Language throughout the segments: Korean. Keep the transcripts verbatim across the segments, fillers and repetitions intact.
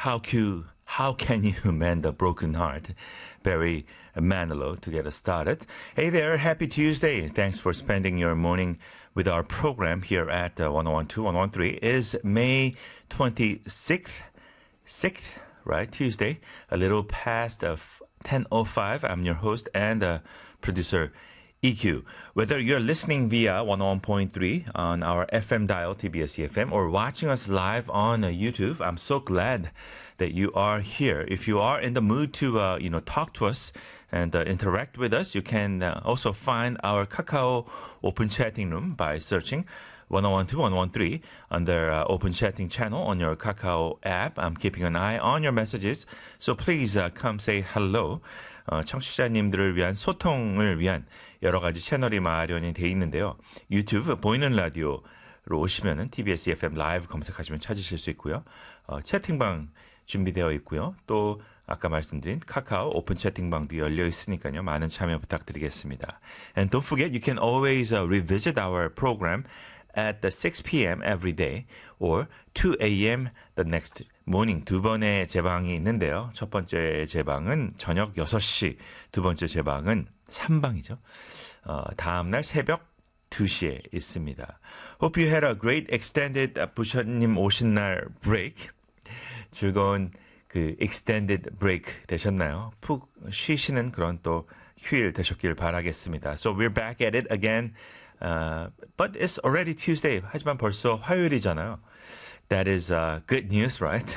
How can, how can you mend a broken heart? Barry Manilow to get us started. Hey there, happy Tuesday. Thanks for spending your morning with our program here at uh, one oh one two, one oh one three. Is May twenty-sixth, sixth, right? Tuesday, a little past of ten oh five. I'm your host and uh, producer E Q. Whether you're listening via one oh one point three on our F M dial, T B S E F M, or watching us live on uh, YouTube, I'm so glad that you are here. If you are in the mood to, uh, you know, talk to us and uh, interact with us, you can uh, also find our Kakao open chatting room by searching one oh one two, one oh one three under uh, open chatting channel on your Kakao app. I'm keeping an eye on your messages, so please uh, come say hello. 어, 청취자님들을 위한 소통을 위한 여러 가지 채널이 마련이 돼 있는데요. 유튜브 보이는 라디오로 오시면은 티비에스 이에프엠 라이브 검색하시면 찾으실 수 있고요. 어, 채팅방 준비되어 있고요. 또 아까 말씀드린 카카오 오픈 채팅방도 열려 있으니까요. 많은 참여 부탁드리겠습니다. And don't forget, you can always uh, revisit our program at the six p.m. every day or two a.m. the next morning. 두 번의 재방이 있는데요. 첫 번째 재방은 저녁 여섯 시, 두 번째 재방은 삼 방이죠. 어, 다음날 새벽 두 시에 있습니다. Hope you had a great extended 부처님 오신 날 break. 즐거운 그 extended break 되셨나요? 푹 쉬시는 그런 또 휴일 되셨길 바라겠습니다. So we're back at it again. Uh, but it's already Tuesday. 하지만 벌써 화요일이잖아요. That is uh, good news, right?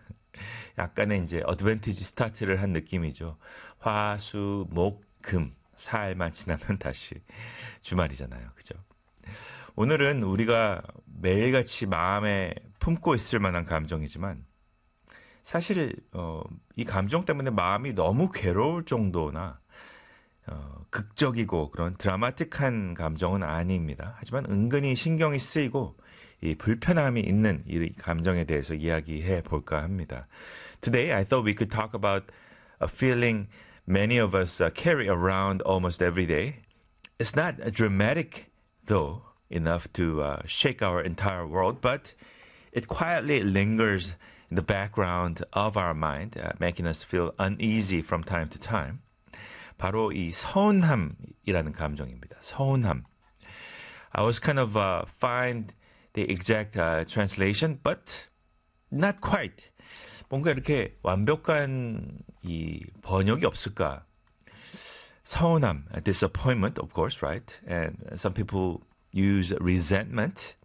약간의 이제 어드밴티지 스타트를 한 느낌이죠. 화, 수, 목, 금. 사일만 지나면 다시 주말이잖아요. 그죠? 오늘은 우리가 매일같이 마음에 품고 있을 만한 감정이지만 사실 어, 이 감정 때문에 마음이 너무 괴로울 정도나 어, 극적이고 그런 드라마틱한 감정은 아닙니다. 하지만 은근히 신경이 쓰이고 이 불편함이 있는 이 감정에 대해서 이야기해 볼까 합니다. Today I thought we could talk about a feeling many of us uh, carry around almost every day. It's not dramatic though enough to uh, shake our entire world, but it quietly lingers in the background of our mind, uh, making us feel uneasy from time to time. 바로 이 서운함이라는 감정입니다. 서운함. I was kind of uh, find the exact uh, translation, but not quite. 뭔가 이렇게 완벽한 이 번역이 없을까? 서운함, disappointment, of course, right? And some people use resentment,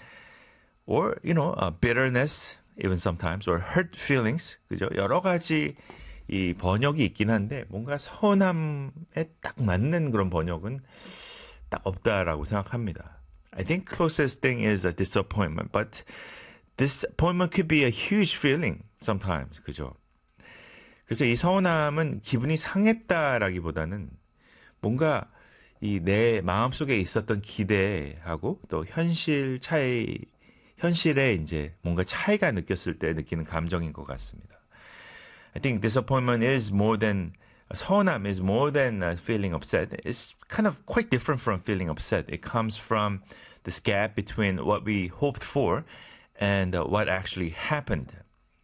or you know, uh, bitterness, even sometimes, or hurt feelings. 그죠? 여러 가지 이 번역이 있긴 한데 뭔가 서운함에 딱 맞는 그런 번역은 딱 없다라고 생각합니다. I think closest thing is a disappointment, but disappointment could be a huge feeling sometimes. 그죠? 그래서 이 서운함은 기분이 상했다라기보다는 뭔가 이 내 마음속에 있었던 기대하고 또 현실 차이, 현실에 이제 뭔가 차이가 느꼈을 때 느끼는 감정인 것 같습니다. I think disappointment is more than, 서운함 is more than uh, feeling upset. It's kind of quite different from feeling upset. It comes from this gap between what we hoped for and uh, what actually happened.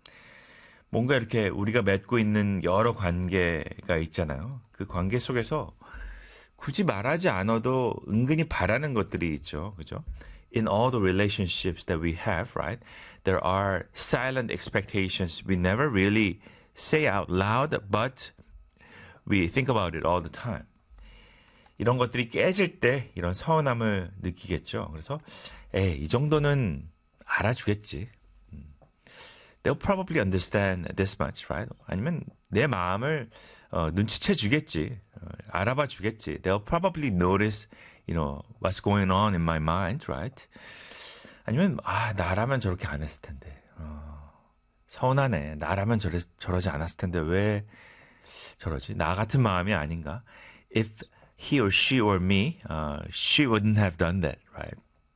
뭔가 이렇게 우리가 맺고 있는 여러 관계가 있잖아요. 그 관계 속에서 굳이 말하지 않아도 은근히 바라는 것들이 있죠. 그죠? In all the relationships that we have, right? There are silent expectations we never really say out loud, but we think about it all the time. 이런 것들이 깨질 때 이런 서운함을 느끼겠죠. 그래서 에이, 이 정도는 알아주겠지. They'll probably understand this much, right? 아니면 내 마음을 어, 눈치채 주겠지. 어, 알아봐 주겠지. They'll probably notice, you know, what's going on in my mind, right? 아니면 아, 나라면 저렇게 안 했을 텐데. 어, 서운하네. 나라면 저래, 저러지 않았을 텐데 왜 저러지? 나 같은 마음이 아닌가? If he or she or me, uh, she wouldn't have done that, right?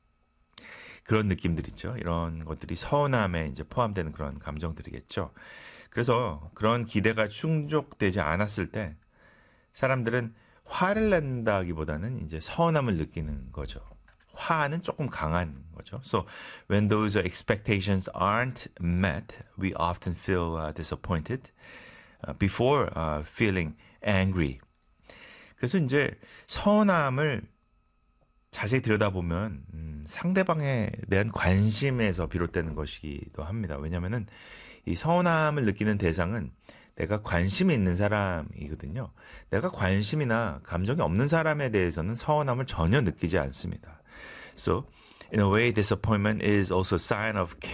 그런 느낌들 있죠. 이런 것들이 서운함에 이제 포함되는 그런 감정들이겠죠. 그래서 그런 기대가 충족되지 않았을 때 사람들은 화를 낸다기보다는 이제 서운함을 느끼는 거죠. 화는 조금 강한 거죠. So when those expectations aren't met, we often feel uh, disappointed uh, before uh, feeling angry. 그래서 이제 서운함을 자세히 들여다보면 음, 상대방에 대한 관심에서 비롯되는 것이기도 합니다. 왜냐하면은 이 서운함을 느끼는 대상은 내가 관심이 있는 사람이거든요. 내가 관심이나 감정이 없는 사람에 대해서는 서운함을 전혀 느끼지 않습니다. So, in a way, disappointment is also a sign of care.